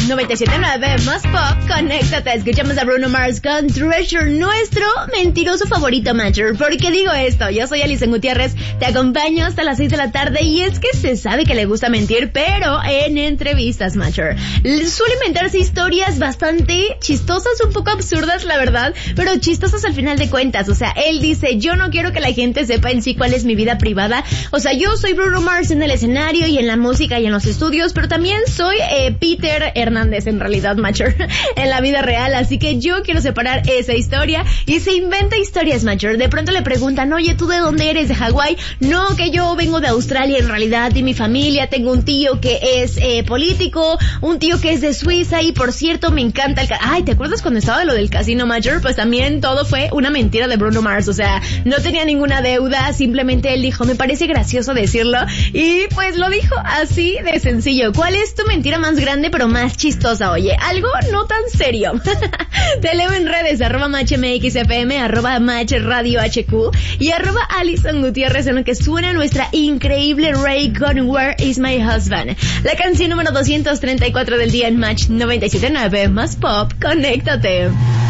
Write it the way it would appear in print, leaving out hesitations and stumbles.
97.9 más pop, conéctate. Escuchamos a Bruno Mars con Treasure, nuestro mentiroso favorito, Matcher. ¿Por qué digo esto? Yo soy Alison Gutiérrez, te acompaño hasta las 6 de la tarde y es que se sabe que le gusta mentir, pero en entrevistas, Matcher. Suele inventarse historias bastante chistosas, un poco absurdas, la verdad, pero chistosas al final de cuentas. O sea, él dice, yo no quiero que la gente sepa en sí cuál es mi vida privada. O sea, yo soy Bruno Mars en el escenario y en la música y en los estudios, pero también soy Peter Hernández, en realidad, Matcher, en la vida real. Así que yo quiero separar esa historia y se inventa historias, Matcher. De pronto le preguntan, oye, ¿tú de dónde eres? ¿De Hawái? No, que yo vengo de Australia en realidad y mi familia, tengo un tío que es político, un tío que es de Suiza y por cierto me encanta el Ay, ¿te acuerdas cuando estaba de lo del casino, Matcher? Pues también todo fue una mentira de Bruno Mars. O sea, no tenía ninguna deuda, simplemente él dijo, me parece gracioso decirlo y pues lo dijo así de sencillo. ¿Cuál es tu mentira más grande pero más chistosa? Oye, algo no tan serio. Te leo en redes, @MatchMXFM, @MatchRadioHQ y @Alison Gutiérrez, en lo que suena nuestra increíble Ray con Where Is My Husband. La canción número 234 del día en Match 97.9 más pop, conéctate.